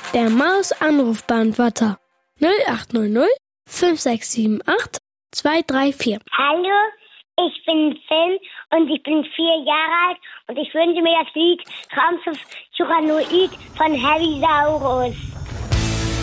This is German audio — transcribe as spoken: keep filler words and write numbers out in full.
Der Maus-Anrufbeantworter null acht null null fünf sechs sieben acht zwei drei vier. Hallo, ich bin Finn und ich bin vier Jahre alt und ich wünsche mir das Lied Raumschiff Tyrannoid von Heavy Saurus.